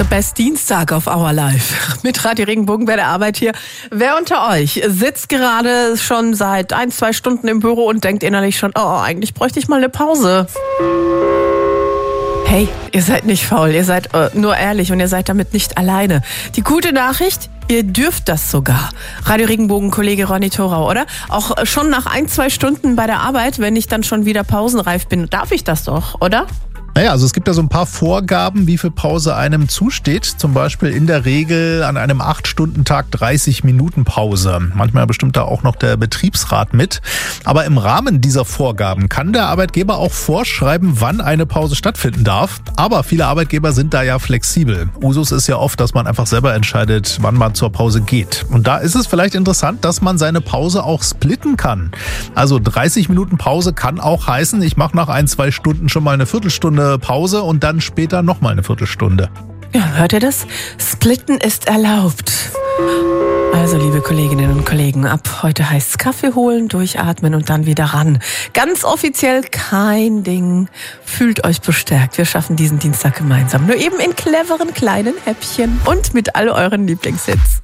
The Best Dienstag auf Our Life. Mit Radio Regenbogen bei der Arbeit hier. Wer unter euch sitzt gerade schon seit 1-2 Stunden im Büro und denkt innerlich schon, oh, eigentlich bräuchte ich mal eine Pause? Hey, ihr seid nicht faul, ihr seid nur ehrlich und ihr seid damit nicht alleine. Die gute Nachricht, ihr dürft das sogar. Radio Regenbogen-Kollege Ronny Thorau, oder? Auch schon nach 1-2 Stunden bei der Arbeit, wenn ich dann schon wieder pausenreif bin, darf ich das doch, oder? Naja, also es gibt da so ein paar Vorgaben, wie viel Pause einem zusteht. Zum Beispiel in der Regel an einem 8-Stunden-Tag 30 Minuten Pause. Manchmal bestimmt da auch noch der Betriebsrat mit. Aber im Rahmen dieser Vorgaben kann der Arbeitgeber auch vorschreiben, wann eine Pause stattfinden darf. Aber viele Arbeitgeber sind da ja flexibel. Usus ist ja oft, dass man einfach selber entscheidet, wann man zur Pause geht. Und da ist es vielleicht interessant, dass man seine Pause auch splitten kann. Also 30 Minuten Pause kann auch heißen, ich mache nach 1-2 Stunden schon mal eine Viertelstunde Pause und dann später nochmal eine Viertelstunde. Ja, hört ihr das? Splitten ist erlaubt. Also, liebe Kolleginnen und Kollegen, ab heute heißt es Kaffee holen, durchatmen und dann wieder ran. Ganz offiziell kein Ding. Fühlt euch bestärkt. Wir schaffen diesen Dienstag gemeinsam. Nur eben in cleveren kleinen Häppchen und mit all euren Lieblingshits.